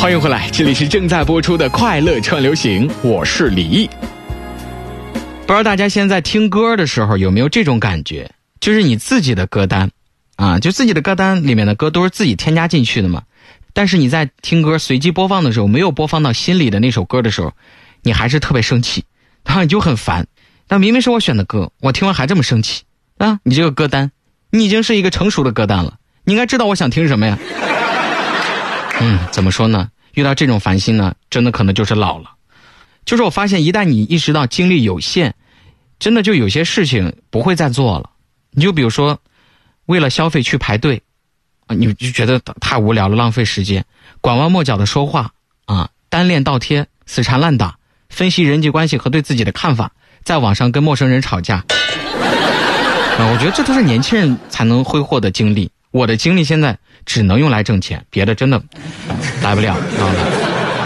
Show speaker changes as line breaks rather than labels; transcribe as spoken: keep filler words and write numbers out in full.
欢迎回来，这里是正在播出的快乐串流行，我是李毅。不知道大家现在听歌的时候有没有这种感觉，就是你自己的歌单啊，就自己的歌单里面的歌都是自己添加进去的嘛，但是你在听歌随机播放的时候，没有播放到心里的那首歌的时候，你还是特别生气，然后你就很烦。但明明是我选的歌，我听完还这么生气啊！你这个歌单，你已经是一个成熟的歌单了，你应该知道我想听什么呀。嗯，怎么说呢？遇到这种烦心呢，真的可能就是老了。就是我发现，一旦你意识到精力有限，真的就有些事情不会再做了。你就比如说，为了消费去排队，啊，你就觉得太无聊了，浪费时间，拐弯抹角的说话啊，单恋倒贴，死缠烂打，分析人际关系和对自己的看法，在网上跟陌生人吵架。啊，我觉得这都是年轻人才能挥霍的精力。我的精力现在只能用来挣钱，别的真的来不了。